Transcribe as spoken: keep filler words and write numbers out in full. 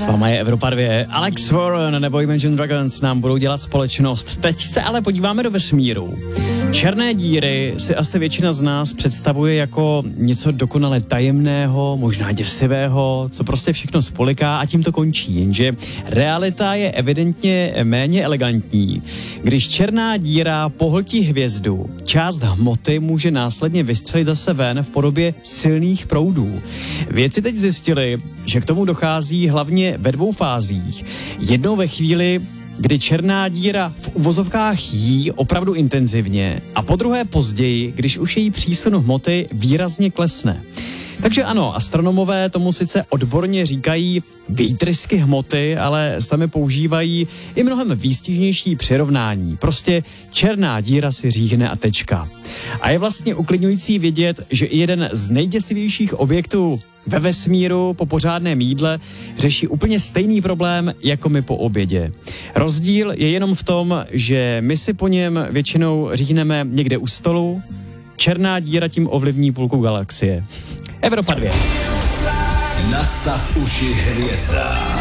S váma je Evropa dvě. Alex Warren nebo Imagine Dragons nám budou dělat společnost. Teď se ale podíváme do vesmíru. Černé díry si asi většina z nás představuje jako něco dokonale tajemného, možná děsivého, co prostě všechno spoliká a tím to končí. Jenže realita je evidentně méně elegantní. Když černá díra pohltí hvězdu, část hmoty může následně vystřelit zase ven v podobě silných proudů. Vědci teď zjistili, že k tomu dochází hlavně ve dvou fázích. Jednou ve chvíli, kdy černá díra v uvozovkách jí opravdu intenzivně a po druhé později, když už její přísun hmoty výrazně klesne. Takže ano, astronomové tomu sice odborně říkají výtrysky hmoty, ale sami používají i mnohem výstižnější přirovnání. Prostě černá díra si říhne a tečka. A je vlastně uklidňující vědět, že i jeden z nejděsivějších objektů ve vesmíru po pořádném jídle řeší úplně stejný problém jako my po obědě. Rozdíl je jenom v tom, že my si po něm většinou říhneme někde u stolu, černá díra tím ovlivní půlku galaxie. Evropa dvě. Nastav uši hvězdám.